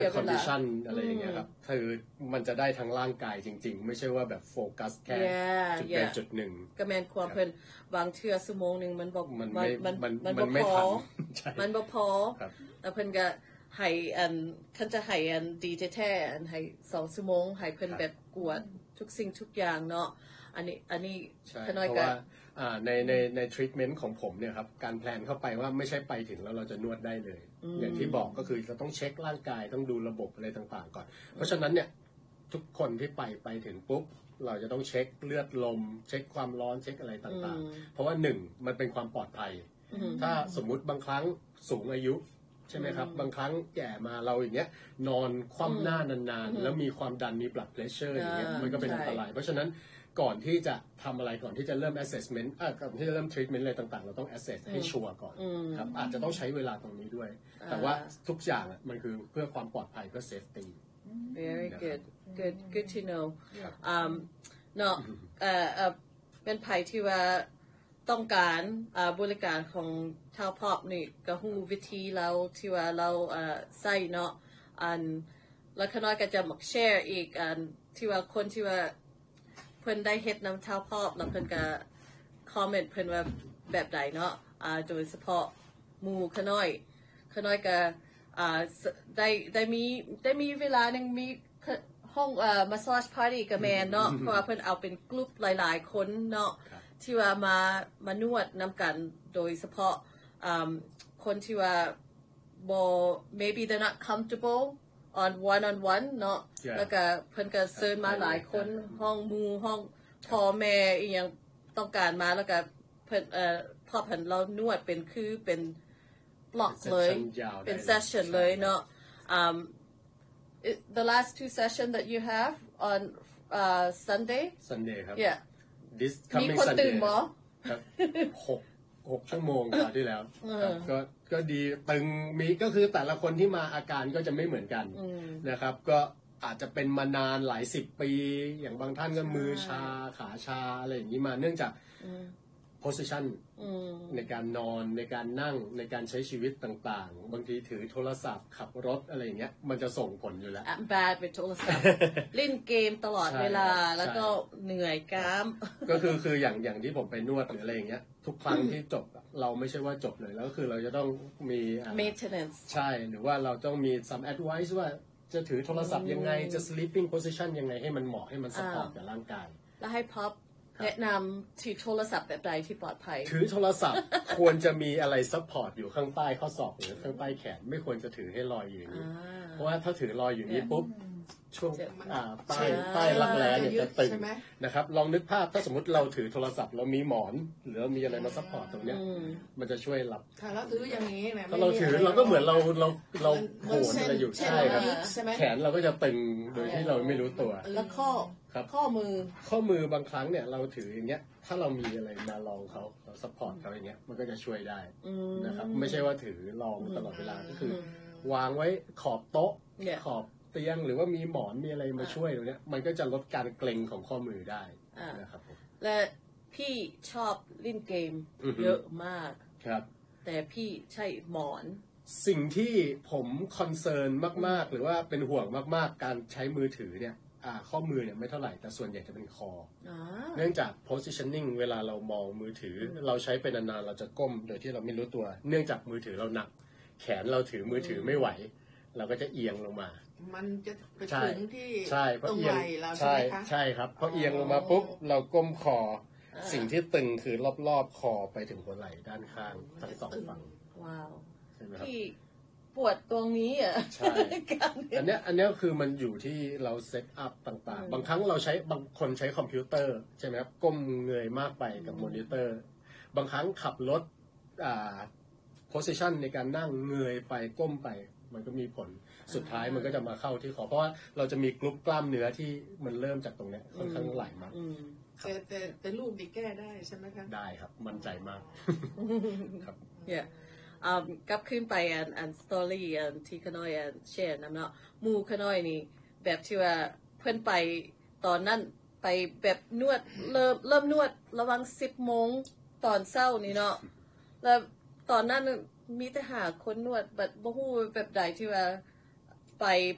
คอนดิชันอะไรอย่างเงี้ยครับคือมันจะได้ทั้งร่างกายจริงๆไม่ใช่ว่าแบบโฟกัสแค่จุดใดจุดหนึ่งก็แม่นความเพิ่นบางเทื่อชั่วโมงนึงมันบ่ไม่ทันมันบ่พอแล้วเพิ่นก็ให้อันคันจะให้อันดีแท้ๆอันให้2ชั่วโมงให้เพิ่นแบบกวดทุกสิ่งทุกอย่างเนาะอันนี้ขน้อยก็ในทรีทเมนต์ของผมเนี่ยครับการแพลนเข้าไปว่าไม่ใช่ไปถึงแล้วเราจะนวดได้เลยอย่างที่บอกก็คือเราต้องเช็คร่างกายต้องดูระบบอะไรต่างๆก่อนเพราะฉะนั้นเนี่ยทุกคนที่ไปถึงปุ๊บเราจะต้องเช็คเลือดลมเช็คความร้อนเช็คอะไรต่างๆเพราะว่าหนึ่งมันเป็นความปลอดภัยถ้าสมมุติบางครั้งสูงอายุใช่ไหมครับบางครั้งแก่มาเราอย่างเงี้ยนอนคว่ำหน้านานๆแล้วมีความดันมี blood pressure อย่างเงี้ยมันก็เป็นอันตรายเพราะฉะนั้นก่อนที่จะทำอะไรก่อนที่จะเริ่ม assessment ก่อนที่จะเริ่ม treatment อะไรต่างๆเราต้อง assess ให้ชัวร์ก่อนครับอาจจะต้องใช้เวลาตรงนี้ด้วยแต่ว่าทุกอย่างมันคือเพื่อความปลอดภัยเพื่อ safety very good to know เนาะเป็นภัยที่ว่าต้องการบริการของชาวพอปนี่ก็ฮู้วิธีเราที่ว่าเราใส่เนาะแล้วขน้อยก็จะมาแชร์อีกที่ว่าคนที่ว่าเพิ่นได้เฮ็ดนำชาวพอปแล้วเพิ่นก็คอมเมนต์เพิ่นว่าแบบใดเนาะโดยเฉพาะหมู่ขน้อยก็ได้มีเวลานึงมีห้องmassage party กับแม่เนาะเพราะว่าเพิ่นเอาเป็นกลุ่มหลายๆคนเนาะที่ว่ามานวดนำกันโดยเฉพาะคนที่ว่าmaybe they're not comfortable on one เนาะแล้วก็เพิ่นก็เชิญมาหลายคนห้องหมู่ห้องพ่อแม่อีหยังต้องการมาแล้วก็เพิ่นพอเพิ่นเรานวดเป็นบล็อกเลยเป็น session เลยเนาะthe last 2 sessions that you have on Sunday ครับ yeah this มี coming คนตื่น Sunday บ่ครับ6 ชั่วโมงคราวที่แล้วก็ดีตึงมีก็คือแต่ละคนที่มาอาการก็จะไม่เหมือนกันนะครับก็อาจจะเป็นมานานหลาย10 ปีอย่างบางท่านก็มือชาขาชาอะไรอย่างนี้มาเนื่องจากposition ในการนอนในการนั่งในการใช้ชีวิตต่างๆบางทีถือโทรศัพท์ขับรถอะไรอย่างเงี้ยมันจะส่งผลอยู่แล้ว bad เป็นโทรศัพท์เล่นเกมตลอดเวลาแล้วก็เหนื่อยกล้ามก็คืออย่างที่ผมไปนวดหรืออะไรอย่างเงี้ยทุกครั้งที่จบเราไม่ใช่ว่าจบเลยแล้วก็คือเราจะต้องมี maintenance ใช่หรือว่าเราต้องมี some advice ว่าจะถือโทรศัพท์ยังไงจะ sleeping position ยังไงให้มันเหมาะให้มัน support กับร่างกายแล้วให้พับแนะนำถือโทรศัพท์แบบใดที่ปลอดภัยถือโทรศัพท์ ควรจะมีอะไรซัพพอร์ตอยู่ข้างใต้ข้อศอกหรือข้างใต้แขนไม่ควรจะถือให้ลอยอยู่อย่างนี้เพราะว่าถ้าถือลอยอยู่นี้ปุ๊บช่วงใต้รักแร้เนี่ยจะตึงนะครับลองนึกภาพถ้าสมมติเราถือโทรศัพท์เรามีหมอนหรือมีอะไรมาซัพพอร์ตตรงเนี้ยมันจะช่วยรับถ้าเราถืออย่างนี้นะถ้าเราถือเราก็เหมือนเราโหนอะไรอยู่ใช่ครับแขนเราก็จะตึงโดยที่เราไม่รู้ตัวแล้วข้อมือบางครั้งเนี่ยเราถืออย่างเงี้ยถ้าเรามีอะไรมาลองเขาซัพพอร์ตเขาอย่างเงี้ยมันก็จะช่วยได้นะครับไม่ใช่ว่าถือลองตลอดเวลาก็คือวางไว้ขอบโต๊ะขอบเตียงหรือว่ามีหมอนมีอะไรมาช่วยตรงเนี้ยมันก็จะลดการเกร็งของข้อมือได้นะครับผมและพี่ชอบเล่นเกมเยอะมากครับแต่พี่ใช้หมอนสิ่งที่ผมคอนเซิร์นมากๆหรือว่าเป็นห่วงมากๆการใช้มือถือเนี่ยข้อมือเนี่ยไม่เท่าไหร่แต่ส่วนใหญ่จะเป็นคอเนื่องจาก positioning เวลาเรามองมือถือเราใช้เป็นนานๆเราจะก้มโดยที่เราไม่รู้ตัวเนื่องจากมือถือเราหนักแขนเราถือมือถือไม่ไหวเราก็จะเอียงลงมามันจะไปถึงที่ตรงไหล่เราใช่ไหมคะใช่ครับพอเอียงลงมาปุ๊บเราก้มคอสิ่งที่ตึงคือรอบๆคอไปถึงหัวไหล่ด้านข้างทั้ง2ฝั่งว้าวใช่ไหมครับที่ปวดตรงนี้อ่ะใช่อันนี้คือมันอยู่ที่เราเซตอัพต่างๆบางครั้งเราใช้บางคนใช้คอมพิวเตอร์ใช่ไหมครับก้มเงยมากไปกับมอนิเตอร์บางครั้งขับรถposition ในการนั่งเงยไปก้มไปมันก็มีผลสุดท้ายมันก็จะมาเข้าที่คอเพราะว่าเราจะมีกรุ๊ปกล้ามเนื้อที่มันเริ่มจากตรงนี้ค่อนข้างไหลมากแต่ลูกดีแก้ได้ใช่ไหมคะได้ครับมั่นใจมากครับกลับขึ้นไปอันสตอรี่ที่ขน้อยแชร์นำเนาะหมู่ขน้อยนี่แบบที่ว่าเพิ่นไปตอนนั้นไปแบบนวดเริ่มนวดระวัง10 โมงตอนเช้านี่เนาะแล้วตอนนั้นมีแต่หาคนนวดแบบบ่ฮู้แบบใดที่ว่าไป